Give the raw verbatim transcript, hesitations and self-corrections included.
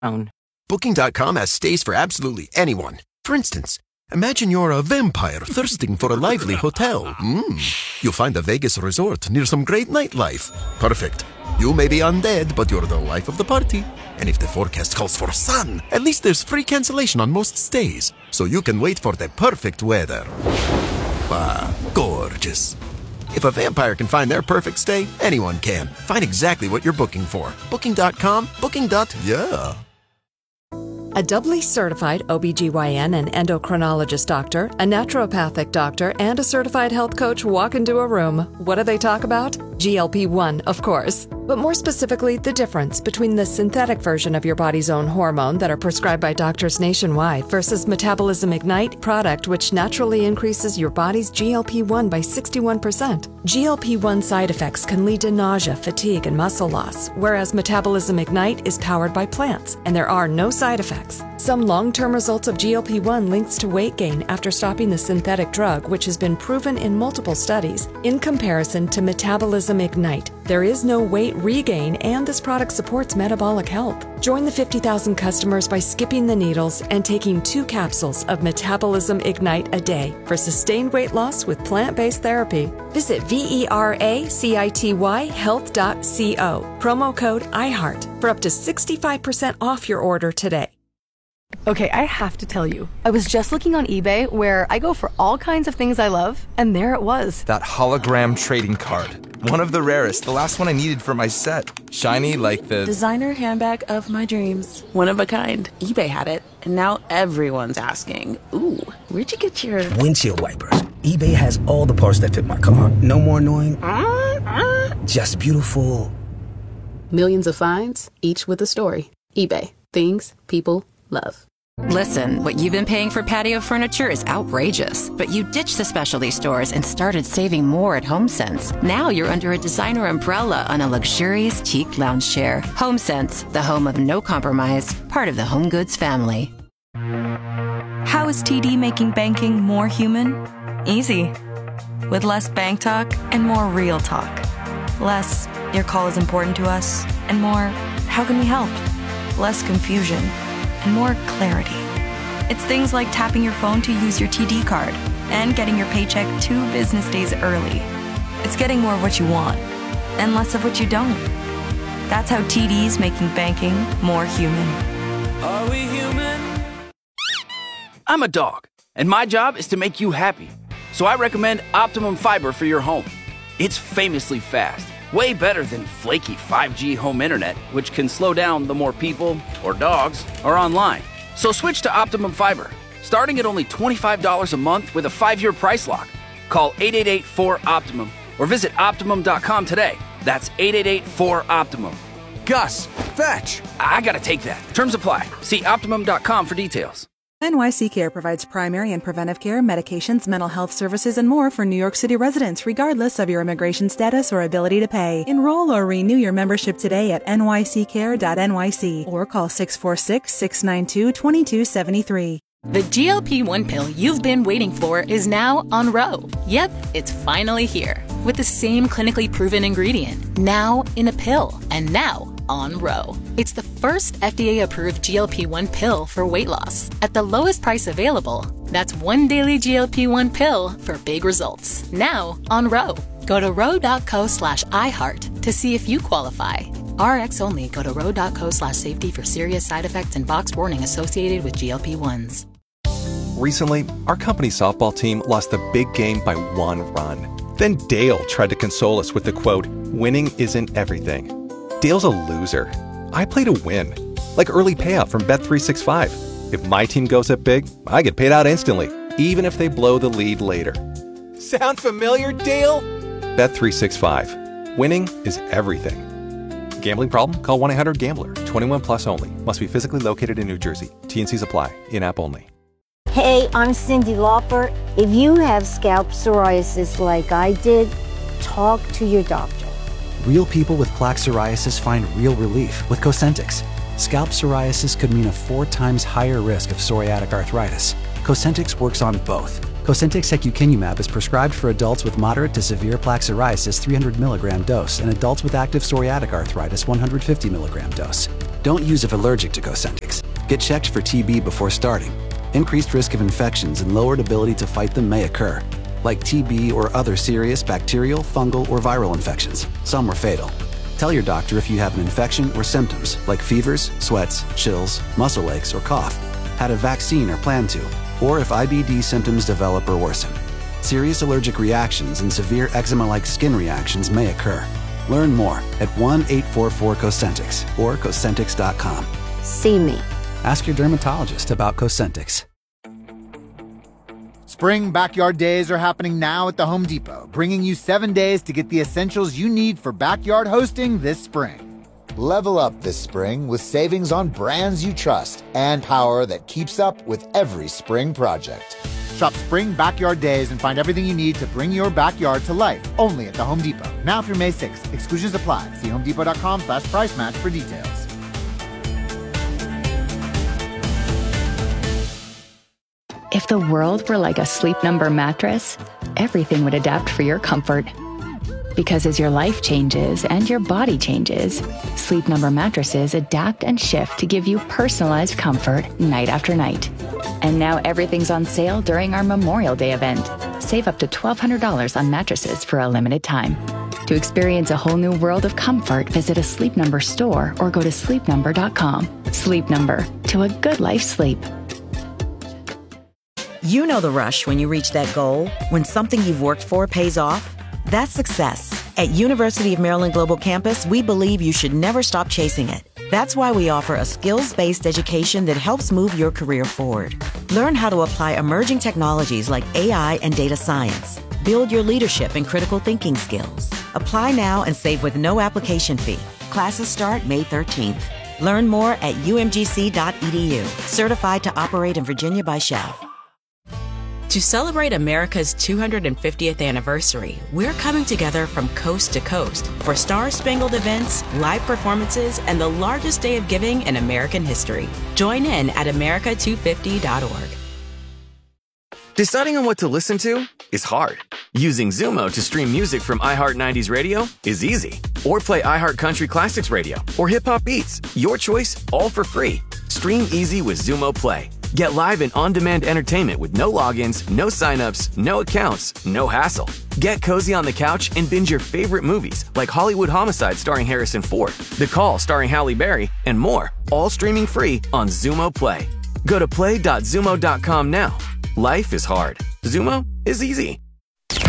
Booking dot com has stays for absolutely anyone. For instance, imagine you're a vampire thirsting for a lively hotel. Mm. You'll find a Vegas resort near some great nightlife. Perfect. You may be undead, but you're the life of the party. And if the forecast calls for sun, at least there's free cancellation on most stays, so you can wait for the perfect weather. Ah, gorgeous. If a vampire can find their perfect stay, anyone can. Find exactly what you're booking for. Booking dot com, booking. Yeah. A doubly certified O B G Y N and endocrinologist doctor, a naturopathic doctor, and a certified health coach walk into a room. What do they talk about? G L P one, of course. But more specifically, the difference between the synthetic version of your body's own hormone that are prescribed by doctors nationwide versus Metabolism Ignite product, which naturally increases your body's G L P one by sixty-one percent. G L P one side effects can lead to nausea, fatigue, and muscle loss, whereas Metabolism Ignite is powered by plants, and there are no side effects. Some long-term results of G L P one links to weight gain after stopping the synthetic drug, which has been proven in multiple studies. In comparison to Metabolism Ignite, there is no weight regain, and this product supports metabolic health. Join the fifty thousand customers by skipping the needles and taking two capsules of Metabolism Ignite a day for sustained weight loss with plant-based therapy. Visit V E R A C I T Y health dot co. Promo code iHeart for up to sixty-five percent off your order today. Okay, I have to tell you, I was just looking on eBay where I go for all kinds of things I love, and there it was. That hologram trading card. One of the rarest, the last one I needed for my set. Shiny like the... designer handbag of my dreams. One of a kind. eBay had it, and now everyone's asking, ooh, where'd you get your... windshield wipers. eBay has all the parts that fit my car. No more annoying... just beautiful. Millions of finds, each with a story. eBay. Things people love. Listen, what you've been paying for patio furniture is outrageous, but you ditched the specialty stores and started saving more at HomeSense. Now you're under a designer umbrella on a luxurious teak lounge chair. HomeSense, the home of no compromise, part of the Home Goods family. How is T D making banking more human? Easy. With less bank talk and more real talk. Less, your call is important to us, and more, how can we help? Less confusion and more clarity. It's things like tapping your phone to use your T D card and getting your paycheck two business days early. It's getting more of what you want and less of what you don't. That's how T D's making banking more human. Are we human? I'm a dog, and my job is to make you happy. So I recommend Optimum Fiber for your home. It's famously fast. Way better than flaky five G home internet, which can slow down the more people, or dogs, are online. So switch to Optimum Fiber, starting at only twenty-five dollars a month with a five-year price lock. Call eight eight eight, four, OPTIMUM or visit Optimum dot com today. That's eight eight eight, four, OPTIMUM. Gus, fetch! I gotta take that. Terms apply. See Optimum dot com for details. N Y C Care provides primary and preventive care, medications, mental health services, and more for New York City residents, regardless of your immigration status or ability to pay. Enroll or renew your membership today at N Y C care dot N Y C or call six four six, six nine two, two two seven three. The G L P one pill you've been waiting for is now on Ro. Yep, it's finally here. With the same clinically proven ingredient, now in a pill, and now on Ro. It's the first F D A-approved G L P one pill for weight loss at the lowest price available. That's one daily G L P one pill for big results. Now on Ro. Go to ro.co slash iHeart to see if you qualify. R X only. Go to ro.co slash safety for serious side effects and box warning associated with G L P ones. Recently, our company softball team lost the big game by one run. Then Dale tried to console us with the quote, "Winning isn't everything." Dale's a loser. I play to win. Like early payout from Bet three sixty-five. If my team goes up big, I get paid out instantly, even if they blow the lead later. Sound familiar, Dale? Bet three sixty-five. Winning is everything. Gambling problem? Call one eight hundred gambler. twenty-one plus only. Must be physically located in New Jersey. T and Cs apply. In-app only. Hey, I'm Cindy Lauper. If you have scalp psoriasis like I did, talk to your doctor. Real people with plaque psoriasis find real relief with Cosentyx. Scalp psoriasis could mean a four times higher risk of psoriatic arthritis. Cosentyx works on both. Cosentyx secukinumab is prescribed for adults with moderate to severe plaque psoriasis three hundred milligram dose and adults with active psoriatic arthritis one hundred fifty milligram dose. Don't use if allergic to Cosentyx. Get checked for T B before starting. Increased risk of infections and lowered ability to fight them may occur, like T B or other serious bacterial, fungal, or viral infections. Some were fatal. Tell your doctor if you have an infection or symptoms like fevers, sweats, chills, muscle aches, or cough, had a vaccine or plan to, or if I B D symptoms develop or worsen. Serious allergic reactions and severe eczema-like skin reactions may occur. Learn more at one eight four four Cosentyx or Cosentyx dot com. See me. Ask your dermatologist about Cosentyx. Spring Backyard Days are happening now at the Home Depot, bringing you seven days to get the essentials you need for backyard hosting this spring. Level up this spring with savings on brands you trust and power that keeps up with every spring project. Shop Spring Backyard Days and find everything you need to bring your backyard to life only at the Home Depot. Now through May sixth. Exclusions apply. See homedepot.com slash price match for details. If the world were like a Sleep Number mattress, everything would adapt for your comfort. Because as your life changes and your body changes, Sleep Number mattresses adapt and shift to give you personalized comfort night after night. And now everything's on sale during our Memorial Day event. Save up to twelve hundred dollars on mattresses for a limited time. To experience a whole new world of comfort, visit a Sleep Number store or go to sleep number dot com. Sleep Number, to a good life sleep. You know the rush when you reach that goal, when something you've worked for pays off. That's success. At University of Maryland Global Campus, we believe you should never stop chasing it. That's why we offer a skills-based education that helps move your career forward. Learn how to apply emerging technologies like A I and data science. Build your leadership and critical thinking skills. Apply now and save with no application fee. Classes start May thirteenth. Learn more at u m g c dot e d u. Certified to operate in Virginia by Chef. To celebrate America's two hundred fiftieth anniversary, we're coming together from coast to coast for star-spangled events, live performances, and the largest day of giving in American history. Join in at america two fifty dot org. Deciding on what to listen to is hard. Using Zumo to stream music from iHeart nineties Radio is easy. Or play iHeart Country Classics Radio or Hip Hop Beats. Your choice, all for free. Stream easy with Zumo Play. Get live and on-demand entertainment with no logins, no signups, no accounts, no hassle. Get cozy on the couch and binge your favorite movies like Hollywood Homicide starring Harrison Ford, The Call starring Halle Berry, and more, all streaming free on Zumo Play. Go to play dot zumo dot com now. Life is hard. Zumo is easy.